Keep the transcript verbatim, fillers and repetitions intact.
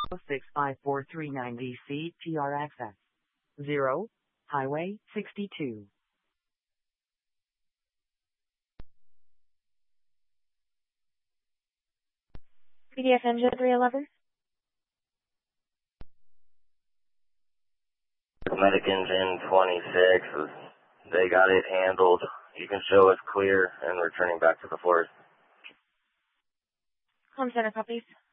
six five four three nine D C T R X X zero, Highway sixty-two. P D F Engine three eleven. Medic Engine twenty-six, they got it handled. You can show us clear and returning back to the force. Home center copies.